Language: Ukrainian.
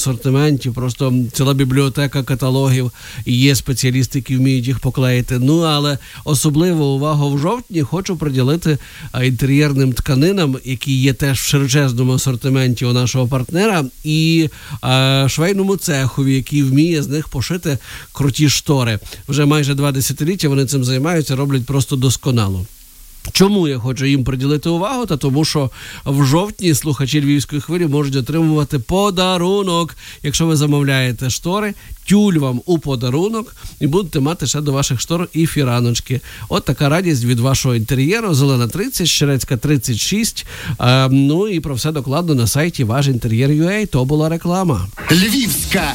асортименті, просто ціла бібліотека каталогів, і є спеціалісти, які вміють їх поклеїти. Ну, але особливу увагу в жовтні хочу приділити інтер'єрним тканинам, які є теж в широчезному асортименті у нашого партнера, і швейному цехові, який вміє з них пошити круті штори. Вже майже 2 десятиліття вони цим займаються, роблять просто досконало. Чому я хочу їм приділити увагу? Та тому, що в жовтні слухачі Львівської хвилі можуть отримувати подарунок. Якщо ви замовляєте штори, тюль вам у подарунок і будете мати ще до ваших штор і фіраночки. От така радість від вашого інтер'єру. Зелена 30, Щерецька 36. Ну і про все докладно на сайті Ваш Інтер'єр.ua. То була реклама. Львівська